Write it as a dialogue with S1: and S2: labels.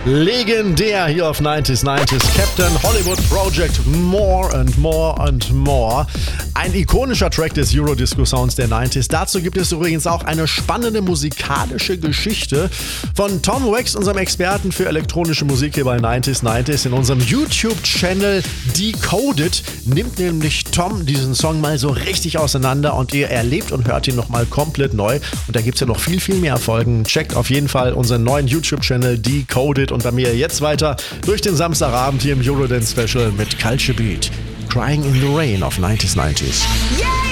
S1: Legendär hier auf 90s Captain Hollywood Project More and More and More. Ein ikonischer Track des Eurodisco-Sounds der 90s. Dazu gibt es übrigens auch eine spannende musikalische Geschichte von Tom Wax, unserem Experten für elektronische Musik hier bei 90s. In unserem YouTube-Channel Decoded nimmt nämlich Tom diesen Song mal so richtig auseinander und ihr erlebt und hört ihn nochmal komplett neu. Und da gibt es ja noch viel, viel mehr Folgen. Checkt auf jeden Fall unseren neuen YouTube-Channel Decoded und bei mir jetzt weiter durch den Samstagabend hier im Eurodance Special mit Culture Beat. Crying in the Rain auf 90s.
S2: Yeah!